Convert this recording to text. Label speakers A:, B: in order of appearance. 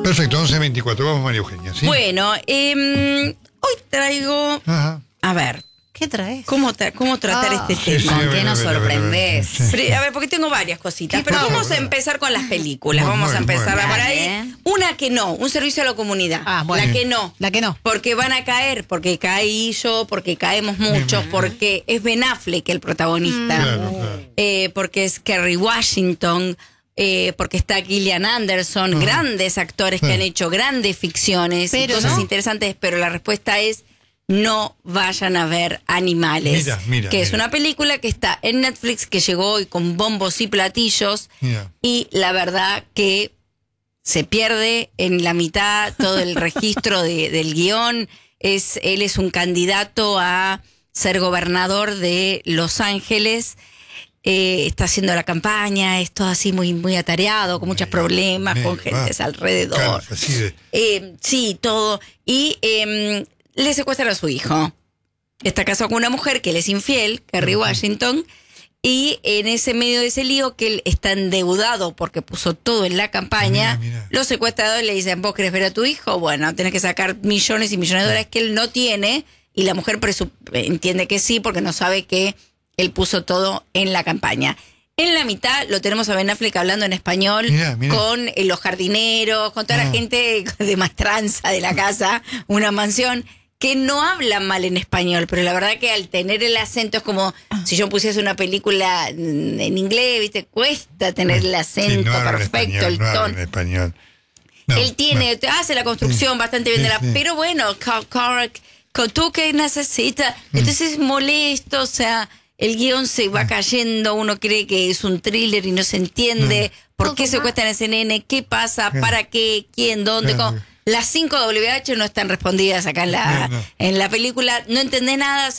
A: Perfecto, 11:24. Vamos, María Eugenia. ¿Sí?
B: Bueno, hoy traigo...
A: Ajá.
B: A ver,
C: ¿Qué traes?
B: ¿cómo tratar este
A: Sí,
B: tema?
A: sí,
C: ¿Con qué nos sorprendés?
A: Sí.
B: A ver, porque tengo varias cositas,
C: ¿Qué
B: pero
A: pasa?
B: vamos a empezar con las películas.
A: Muy
B: Vamos a
A: bien,
B: empezar
A: muy
B: por
C: bien.
B: ahí.
C: Dale.
B: Una que no, un servicio a la comunidad.
C: Ah, bueno.
B: La que no.
C: La que no.
B: Porque van a caer, porque caí yo, porque caemos muchos, porque es Ben Affleck el protagonista,
A: Claro.
B: porque es Kerry Washington, porque está Gillian Anderson, grandes actores que han hecho grandes ficciones y
C: Pero
B: cosas
C: no.
B: interesantes, pero la respuesta es no vayan a ver Animales,
A: Mira,
B: que es
A: mira.
B: una película que está en Netflix, que llegó hoy con bombos y platillos,
A: Mira.
B: y la verdad que se pierde en la mitad todo el registro del guión. Él es un candidato a ser gobernador de Los Ángeles. Está haciendo la campaña, es todo así muy, muy atareado, con muchos problemas, con gentes alrededor.
A: Claro, así de...
B: Sí, todo. Y le secuestran a su hijo. Está casado con una mujer que él es infiel, Kerry Washington, y en ese medio de ese lío que él está endeudado porque puso todo en la campaña,
A: Mira.
B: los secuestradores le dicen, ¿vos querés ver a tu hijo? Bueno, tenés que sacar millones y millones de dólares que él no tiene, y la mujer entiende que sí porque no sabe que él puso todo en la campaña. En la mitad lo tenemos a Ben Affleck hablando en español,
A: Mirá.
B: con los jardineros, con toda la gente de maestranza de la casa, una mansión, que no hablan mal en español, pero la verdad que al tener el acento es como si yo pusiese una película en inglés, ¿viste? Cuesta tener el acento
A: no hablan
B: perfecto,
A: español,
B: el
A: no hablan
B: tono.
A: español. No,
B: Él hace la construcción bastante bien
A: Sí,
B: de la,
A: sí.
B: pero bueno, tú que necesitas, entonces es molesto, o sea, el guión se va cayendo, uno cree que es un thriller y no se entiende por qué secuestran a ese nene, qué pasa, para qué, quién, dónde,
A: Claro.
B: cómo. Las 5 WH no están respondidas acá en la,
A: No.
B: en la película, no entendés nada.